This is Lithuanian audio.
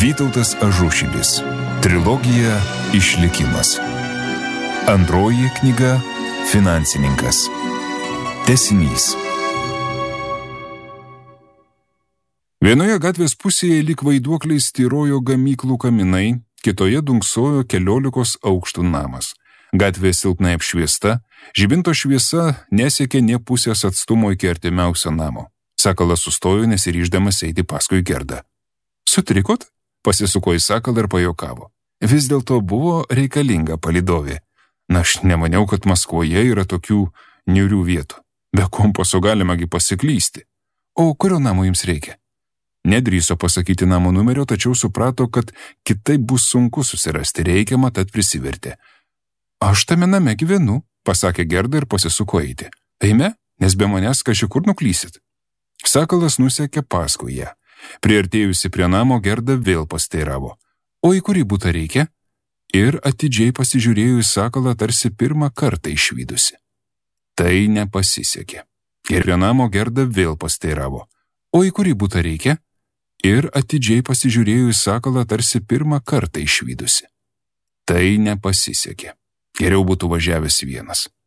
Vytautas Ažušilis. Trilogija Išlikimas. Antroji knyga Finansininkas. Tęsinys. Vienoje gatvės pusėje lyg vaiduokliais tyrojo gamyklų kaminai, kitoje dunksojo 14 aukštų namas. Gatvė silpnai apšviesta, žibinto šviesa nesiekė nė pusės atstumo iki artimiausio namo. Sakalas sustojo, nesiryždamas eiti paskui Gerdą. Sutrikot? Pasisuko į Sakalą ir pajokavo. Vis dėlto buvo reikalinga palydovė. Na, aš nemaniau, kad Maskvoje yra tokių niūrių vietų. Be kompaso galimagi pasiklysti. O kurio namo jums reikia? Nedrįso pasakyti namo numerio, tačiau suprato, kad kitaip bus sunku susirasti reikiamą, tad prisivertė. Aš tame name gyvenu, pasakė Gerda ir pasisuko eiti. Eime, nes be manęs kažkur nuklysit. Sakalas nusekė paskui ją. Priartėjusi prie namo, Gerda vėl pasteiravo. O į kurį butą reikia? Ir atidžiai pasižiūrėjo į Sakalą, tarsi pirmą kartą išvydusi. Tai nepasisekė. Ir prie namo Gerda vėl pasteiravo. O į kurį butą reikia? Ir atidžiai pasižiūrėjo į Sakalą, tarsi pirmą kartą išvydusi. Tai nepasisekė. Geriau būtų važiavęs vienas.